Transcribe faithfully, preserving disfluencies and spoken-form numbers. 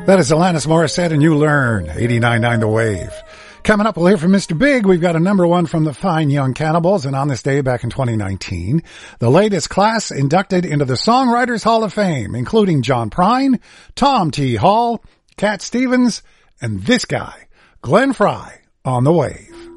That is Alanis Morissette and You Learn, eighty-nine point nine The Wave. Coming up, we'll hear from Mister Big. We've got a number one from the Fine Young Cannibals, and on this day back in twenty nineteen, the latest class inducted into the Songwriters Hall of Fame, including John Prine, Tom T. Hall, Cat Stevens, and this guy, Glenn Frey, on The Wave.